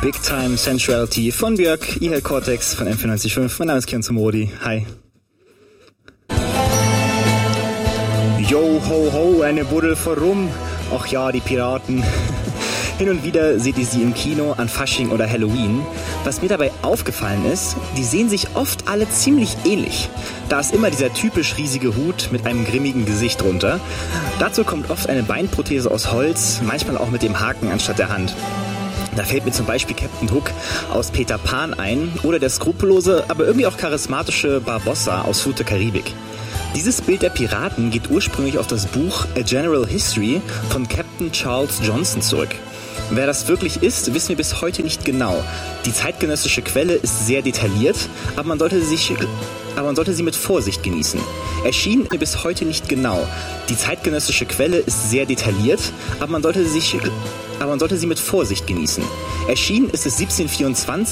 Big Time Sensuality von Björk, IHL Cortex von M94.5. Mein Name ist Kian Zumrodi. Hi. Yo, ho, ho, eine Buddel vor rum. Ach ja, die Piraten. Hin und wieder seht ihr sie im Kino an Fasching oder Halloween. Was mir dabei aufgefallen ist, die sehen sich oft alle ziemlich ähnlich. Da ist immer dieser typisch riesige Hut mit einem grimmigen Gesicht drunter. Dazu kommt oft eine Beinprothese aus Holz, manchmal auch mit dem Haken anstatt der Hand. Da fällt mir zum Beispiel Captain Hook aus Peter Pan ein oder der skrupellose, aber irgendwie auch charismatische Barbossa aus Fluch der Karibik. Dieses Bild der Piraten geht ursprünglich auf das Buch A General History von Captain Charles Johnson zurück. Wer das wirklich ist, wissen wir bis heute nicht genau. Die zeitgenössische Quelle ist sehr detailliert, aber man sollte sie mit Vorsicht genießen. Erschien bis heute nicht genau. Die zeitgenössische Quelle ist sehr detailliert, aber man sollte sie mit Vorsicht genießen. Erschienen ist es 1724